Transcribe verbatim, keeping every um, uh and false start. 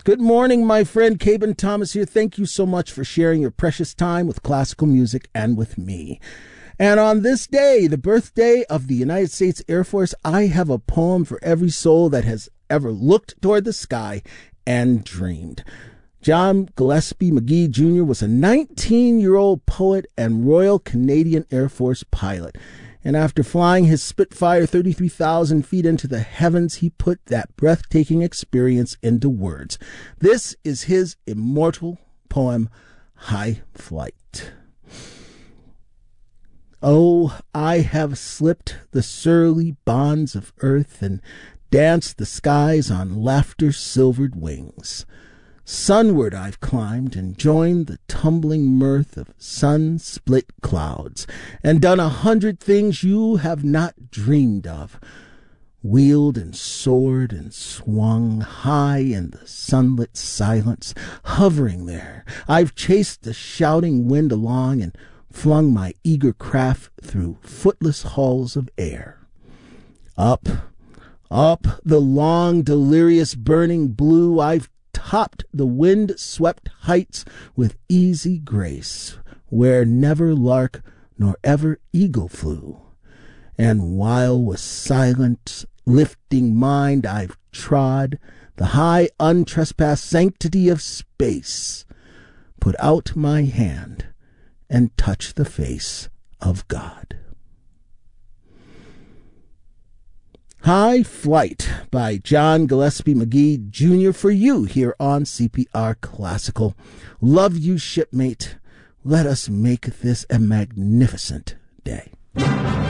Good morning, my friend. Cabin Thomas here. Thank you so much for sharing your precious time with classical music and with me. And on this day, the birthday of the United States Air Force, I have a poem for every soul that has ever looked toward the sky and dreamed. John Gillespie Magee Junior was a nineteen-year-old poet and Royal Canadian Air Force pilot. And after flying his Spitfire thirty-three thousand feet into the heavens, he put that breathtaking experience into words. This is his immortal poem, High Flight. Oh, I have slipped the surly bonds of earth and danced the skies on laughter's silvered wings. Sunward I've climbed and joined the tumbling mirth of sun-split clouds, and done a hundred things you have not dreamed of. Wheeled and soared and swung high in the sunlit silence, hovering there. I've chased the shouting wind along and flung my eager craft through footless halls of air. Up, up the long, delirious, burning blue, I've topped the wind-swept heights with easy grace, where never lark nor ever eagle flew. And while with silent, lifting mind I've trod the high, untrespassed sanctity of space, put out my hand and touch the face of God. High Flight by John Gillespie Magee Junior for you here on C P R Classical. Love you, shipmate. Let us make this a magnificent day.